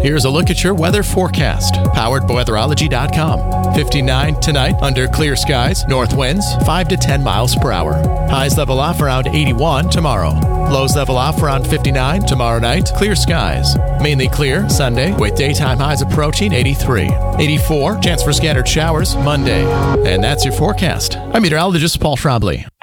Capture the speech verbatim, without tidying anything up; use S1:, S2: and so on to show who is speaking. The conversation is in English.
S1: Here's a look at your weather forecast, powered by weatherology dot com. fifty-nine tonight under clear skies, north winds five to ten miles per hour. Highs level off around eighty-one tomorrow. Lows level off around fifty-nine tomorrow night, clear skies. Mainly clear Sunday with daytime highs approaching eighty-three. eighty-four, chance for scattered showers Monday. And that's your forecast. I'm meteorologist Paul Schrabley.